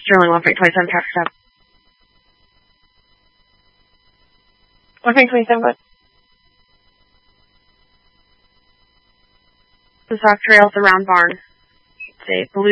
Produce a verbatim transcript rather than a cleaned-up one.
Sterling one Frank twenty-seven, traffic stop. one Frank twenty-seven, but the sock trail at the round barn. It's a blue